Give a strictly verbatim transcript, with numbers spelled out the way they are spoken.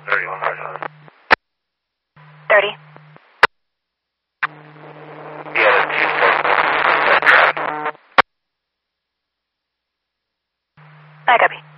thirty, one more. thirty. Yeah, that's two four four. I copy.